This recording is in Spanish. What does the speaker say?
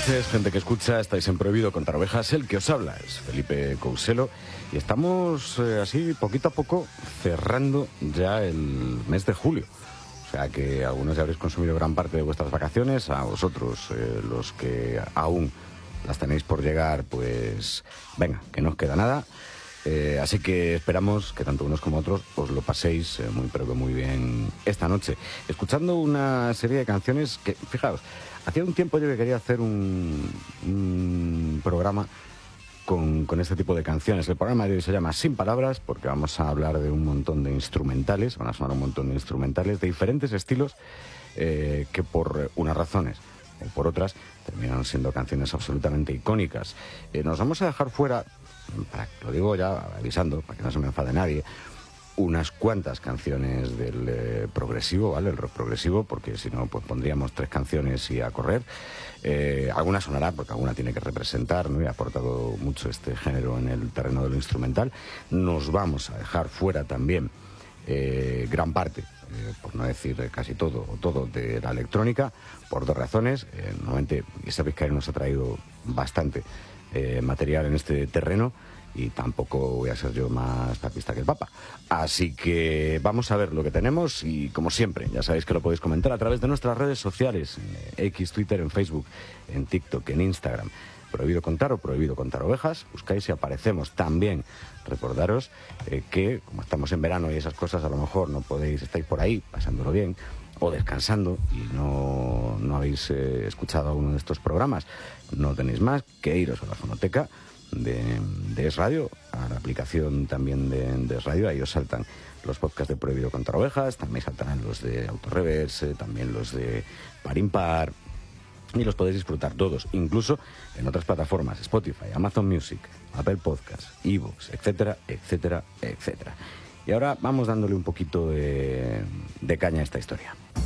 noches, gente que escucha, estáis en Prohibido Contar Ovejas. El que os habla es Felipe Couselo y estamos así poquito a poco cerrando ya el mes de julio. O sea que algunos ya habréis consumido gran parte de vuestras vacaciones, a vosotros, los que aún las tenéis por llegar, pues venga, que no os queda nada. Así que esperamos que tanto unos como otros os lo paséis muy pero que muy bien esta noche, escuchando una serie de canciones que, fijaos, hacía un tiempo yo que quería hacer un programa con este tipo de canciones. El programa de hoy se llama Sin Palabras porque vamos a hablar de un montón de instrumentales, van a sonar un montón de instrumentales de diferentes estilos que por unas razones o por otras terminaron siendo canciones absolutamente icónicas. Nos vamos a dejar fuera, lo digo ya avisando, para que no se me enfade nadie, unas cuantas canciones del progresivo, ¿vale? El rock progresivo, porque si no, pues pondríamos 3 canciones y a correr. Alguna sonará, porque alguna tiene que representar, ¿no? Y ha aportado mucho este género en el terreno de lo instrumental. Nos vamos a dejar fuera también gran parte, por no decir casi todo, o todo de la electrónica, por 2 razones. Normalmente, y sabéis que nos ha traído bastante material en este terreno, y tampoco voy a ser yo más papista que el Papa. Así que vamos a ver lo que tenemos y, como siempre, ya sabéis que lo podéis comentar a través de nuestras redes sociales, en X, Twitter, en Facebook, en TikTok, en Instagram. Prohibido Contar o Prohibido Contar Ovejas, buscáis y aparecemos. También recordaros que, como estamos en verano y esas cosas, a lo mejor no podéis, estáis por ahí pasándolo bien o descansando y no habéis escuchado alguno de estos programas. No tenéis más que iros a la fonoteca de Es Radio, a la aplicación también de Es Radio. Ahí os saltan los podcasts de Prohibido Contar Ovejas, también saltarán los de Autoreverse, también los de Par Impar, y los podéis disfrutar todos, incluso en otras plataformas: Spotify, Amazon Music, Apple Podcasts, iVoox, etcétera, etcétera, etcétera. Y ahora vamos dándole un poquito de caña a esta historia.